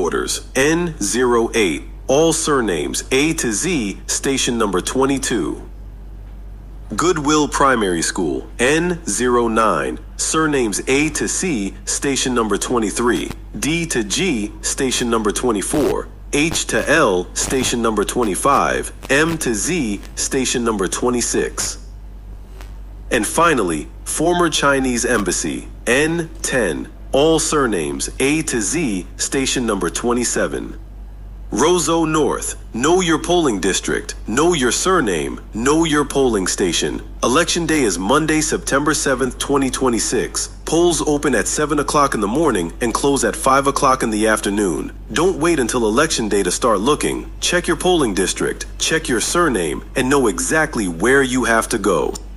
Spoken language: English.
headquarters, N08. All surnames, A to Z, station number 22. Goodwill Primary School, N09. Surnames A to C, station number 23. D to G, station number 24. H to L, station number 25. M to Z, station number 26. And finally, former Chinese Embassy, N10. All surnames A to Z, station number 27. Roseau North, know your polling district, know your surname, know your polling station. Election day is Monday, September 7th, 2026. Polls open at 7 o'clock in the morning and close at 5 o'clock in the afternoon. Don't wait until election day to start looking. Check your polling district, check your surname, and know exactly where you have to go.